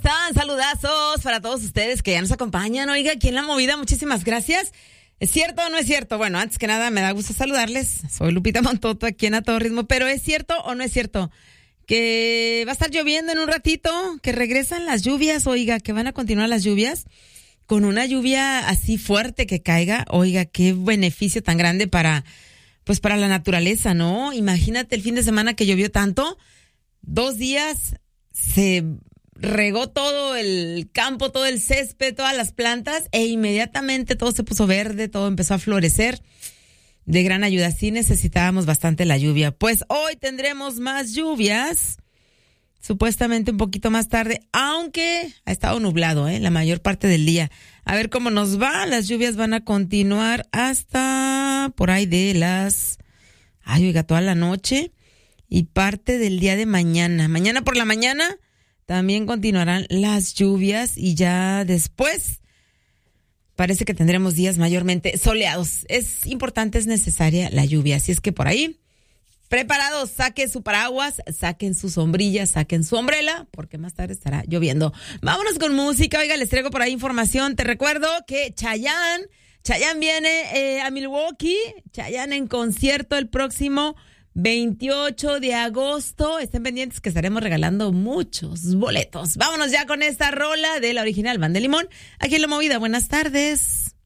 están? Saludazos para todos ustedes que ya nos acompañan. Oiga, aquí en La Movida, muchísimas gracias. ¿Es cierto o no es cierto? Bueno, antes que nada, me da gusto saludarles. Soy Lupita Montoto, aquí en A Todo Ritmo. Pero ¿es cierto o no es cierto que va a estar lloviendo en un ratito? Que regresan las lluvias, oiga, que van a continuar las lluvias. Con una lluvia así fuerte que caiga, oiga, qué beneficio tan grande para la naturaleza, ¿no? Imagínate el fin de semana que llovió tanto. 2 días se regó todo el campo, todo el césped, todas las plantas e inmediatamente todo se puso verde, todo empezó a florecer. De gran ayuda, sí necesitábamos bastante la lluvia. Pues hoy tendremos más lluvias, supuestamente un poquito más tarde, aunque ha estado nublado, la mayor parte del día. A ver cómo nos va. Las lluvias van a continuar hasta por ahí de toda la noche y parte del día de mañana. Mañana por la mañana también continuarán las lluvias y ya después parece que tendremos días mayormente soleados. Es importante, es necesaria la lluvia, así es que por ahí preparados, saquen su paraguas, saquen su sombrilla, saquen su umbrella, porque más tarde estará lloviendo. Vámonos con música. Oiga, les traigo por ahí información. Te recuerdo que Chayanne viene a Milwaukee. Chayanne en concierto el próximo 28 de agosto. Estén pendientes que estaremos regalando muchos boletos. Vámonos ya con esta rola de la original Banda de Limón. Aquí en La Movida. Buenas tardes.